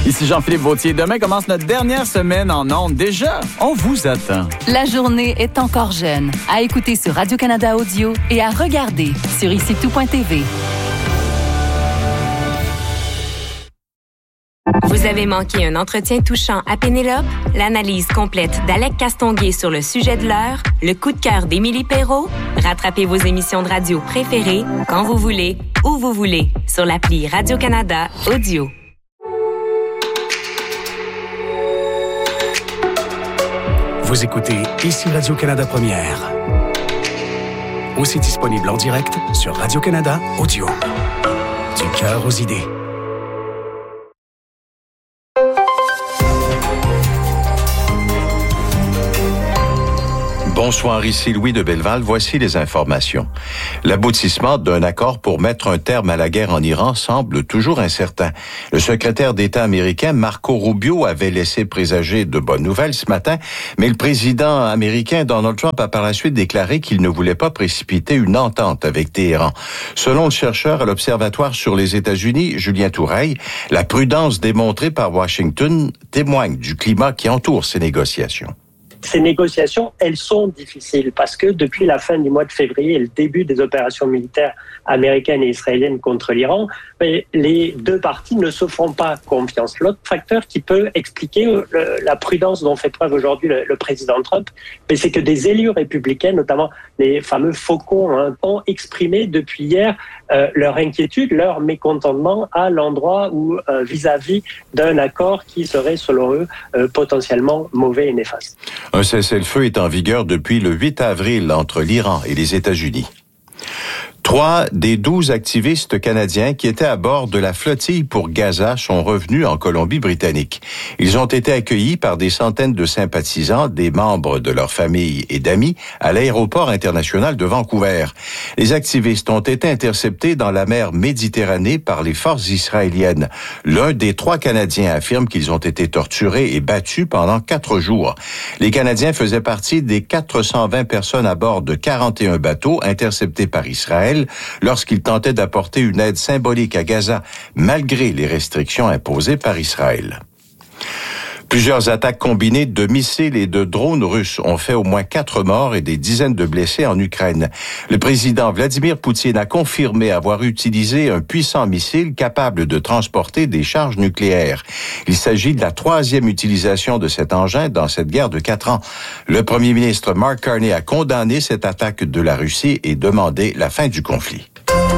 Ici Jean-Philippe Vautier. Demain commence notre dernière semaine en ondes. Déjà, on vous attend. La journée est encore jeune. À écouter sur Radio-Canada Audio et à regarder sur icitout.tv. Vous avez manqué un entretien touchant à Pénélope? L'analyse complète d'Alec Castonguay sur le sujet de l'heure? Le coup de cœur d'Émilie Perrault? Rattrapez vos émissions de radio préférées quand vous voulez, où vous voulez, sur l'appli Radio-Canada Audio. Vous écoutez ici Radio-Canada Première. Aussi disponible en direct sur Radio-Canada Audio. Du cœur aux idées. Bonsoir, ici Louis de Belleval. Voici les informations. L'aboutissement d'un accord pour mettre un terme à la guerre en Iran semble toujours incertain. Le secrétaire d'État américain Marco Rubio avait laissé présager de bonnes nouvelles ce matin, mais le président américain Donald Trump a par la suite déclaré qu'il ne voulait pas précipiter une entente avec Téhéran. Selon le chercheur à l'Observatoire sur les États-Unis, Julien Toureille, la prudence démontrée par Washington témoigne du climat qui entoure ces négociations. Ces négociations, elles sont difficiles parce que depuis la fin du mois de février et le début des opérations militaires américaines et israéliennes contre l'Iran, les deux parties ne se font pas confiance. L'autre facteur qui peut expliquer la prudence dont fait preuve aujourd'hui le président Trump, c'est que des élus républicains, notamment les fameux faucons, ont exprimé depuis hier leur inquiétude, leur mécontentement à l'endroit où vis-à-vis d'un accord qui serait, selon eux, potentiellement mauvais et néfaste. Un cessez-le-feu est en vigueur depuis le 8 avril entre l'Iran et les États-Unis. 3 des 12 activistes canadiens qui étaient à bord de la flottille pour Gaza sont revenus en Colombie-Britannique. Ils ont été accueillis par des centaines de sympathisants, des membres de leur famille et d'amis à l'aéroport international de Vancouver. Les activistes ont été interceptés dans la mer Méditerranée par les forces israéliennes. L'un des 3 Canadiens affirme qu'ils ont été torturés et battus pendant 4 jours. Les Canadiens faisaient partie des 420 personnes à bord de 41 bateaux interceptés par Israël lorsqu'il tentait d'apporter une aide symbolique à Gaza, malgré les restrictions imposées par Israël. Plusieurs attaques combinées de missiles et de drones russes ont fait au moins 4 morts et des dizaines de blessés en Ukraine. Le président Vladimir Poutine a confirmé avoir utilisé un puissant missile capable de transporter des charges nucléaires. Il s'agit de la 3e utilisation de cet engin dans cette guerre de 4 ans. Le premier ministre Mark Carney a condamné cette attaque de la Russie et demandé la fin du conflit.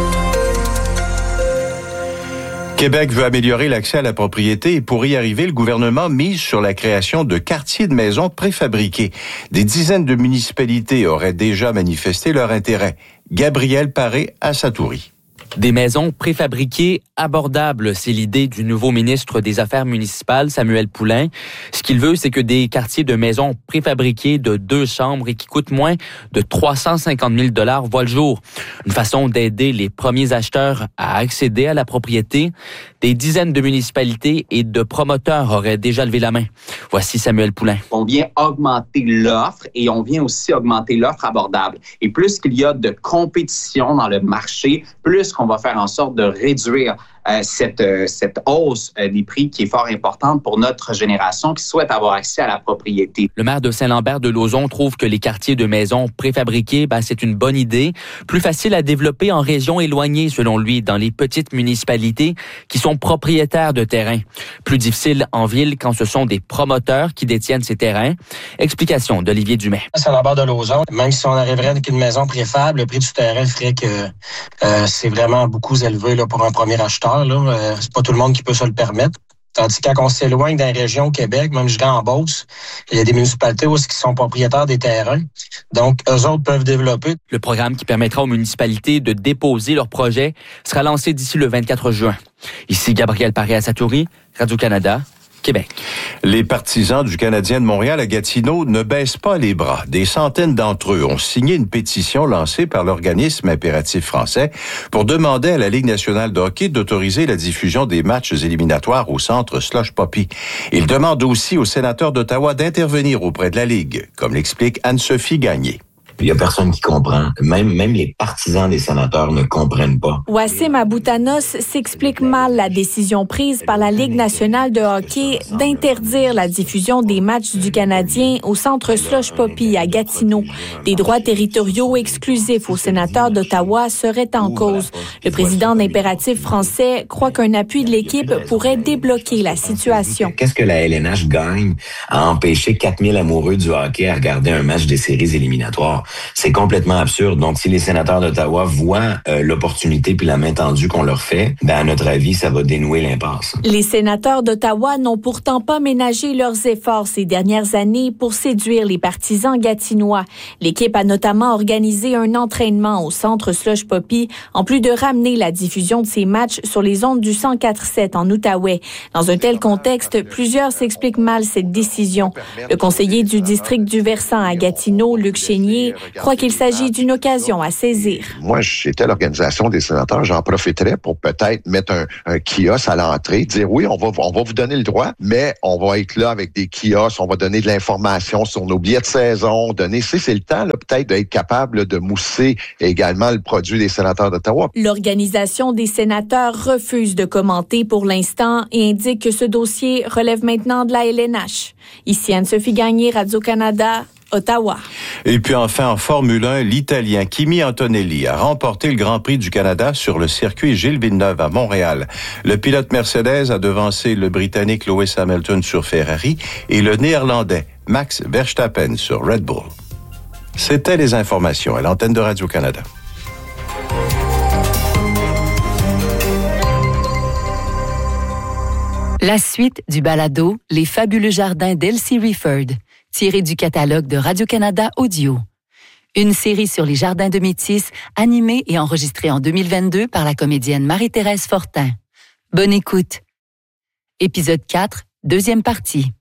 Québec veut améliorer l'accès à la propriété et pour y arriver, le gouvernement mise sur la création de quartiers de maisons préfabriqués. Des dizaines de municipalités auraient déjà manifesté leur intérêt. Gabriel Paré à Satouri. Des maisons préfabriquées abordables, c'est l'idée du nouveau ministre des Affaires municipales, Samuel Poulin. Ce qu'il veut, c'est que des quartiers de maisons préfabriquées de 2 chambres et qui coûtent moins de 350 000 $ voient le jour. Une façon d'aider les premiers acheteurs à accéder à la propriété. Des dizaines de municipalités et de promoteurs auraient déjà levé la main. Voici Samuel Poulin. On vient augmenter l'offre et on vient aussi augmenter l'offre abordable. Et plus qu'il y a de compétition dans le marché, plus qu'on va faire en sorte de réduire cette hausse des prix qui est fort importante pour notre génération qui souhaite avoir accès à la propriété. Le maire de Saint-Lambert-de-Lauzon trouve que les quartiers de maisons préfabriqués, c'est une bonne idée. Plus facile à développer en régions éloignées, selon lui, dans les petites municipalités qui sont propriétaires de terrains. Plus difficile en ville quand ce sont des promoteurs qui détiennent ces terrains. Explication d'Olivier Dumais. Saint-Lambert-de-Lauzon, même si on arriverait avec une maison préfab, le prix du terrain ferait que c'est vraiment beaucoup élevé là, pour un premier acheteur. C'est pas tout le monde qui peut se le permettre. Tandis que quand on s'éloigne d'une région au Québec, même jusqu'en en Beauce, il y a des municipalités aussi qui sont propriétaires des terrains. Donc, eux autres peuvent développer. Le programme qui permettra aux municipalités de déposer leurs projets sera lancé d'ici le 24 juin. Ici Gabriel Paré à Satouri, Radio-Canada, Québec. Les partisans du Canadien de Montréal à Gatineau ne baissent pas les bras. Des centaines d'entre eux ont signé une pétition lancée par l'organisme Impératif français pour demander à la Ligue nationale de hockey d'autoriser la diffusion des matchs éliminatoires au centre Slush Poppy. Ils demandent aussi aux sénateurs d'Ottawa d'intervenir auprès de la Ligue, comme l'explique Anne-Sophie Gagné. Il y a personne qui comprend. Même les partisans des sénateurs ne comprennent pas. Wassim Aboutanos s'explique mal la décision prise par la Ligue nationale de hockey d'interdire la diffusion des matchs du Canadien au centre Slush Poppy à Gatineau. Des droits territoriaux exclusifs aux sénateurs d'Ottawa seraient en cause. Le président d'Impératif français croit qu'un appui de l'équipe pourrait débloquer la situation. Qu'est-ce que la LNH gagne à empêcher 4000 amoureux du hockey à regarder un match des séries éliminatoires? C'est complètement absurde. Donc, si les sénateurs d'Ottawa voient l'opportunité puis la main tendue qu'on leur fait, à notre avis, ça va dénouer l'impasse. Les sénateurs d'Ottawa n'ont pourtant pas ménagé leurs efforts ces dernières années pour séduire les partisans gatinois. L'équipe a notamment organisé un entraînement au centre Slush Poppy, en plus de ramener la diffusion de ces matchs sur les ondes du 104.7 en Outaouais. Dans un tel contexte, plusieurs s'expliquent mal cette décision. Le conseiller du district du Versant à Gatineau, Luc Chénier, croit qu'il s'agit d'une occasion à saisir. Moi, j'étais à l'organisation des sénateurs, j'en profiterais pour peut-être mettre un kiosque à l'entrée, dire oui, on va vous donner le droit, mais on va être là avec des kiosques, on va donner de l'information sur nos billets de saison, c'est le temps là, peut-être d'être capable de mousser également le produit des sénateurs d'Ottawa. L'organisation des sénateurs refuse de commenter pour l'instant et indique que ce dossier relève maintenant de la LNH. Ici Anne-Sophie Gagné, Radio-Canada, Ottawa. Et puis enfin, en Formule 1, l'Italien Kimi Antonelli a remporté le Grand Prix du Canada sur le circuit Gilles Villeneuve à Montréal. Le pilote Mercedes a devancé le Britannique Lewis Hamilton sur Ferrari et le Néerlandais Max Verstappen sur Red Bull. C'était les informations à l'antenne de Radio-Canada. La suite du balado Les fabuleux jardins d'Elsie Rifford, tiré du catalogue de Radio-Canada Audio. Une série sur les jardins de Métis, animée et enregistrée en 2022 par la comédienne Marie-Thérèse Fortin. Bonne écoute. Épisode 4, deuxième partie.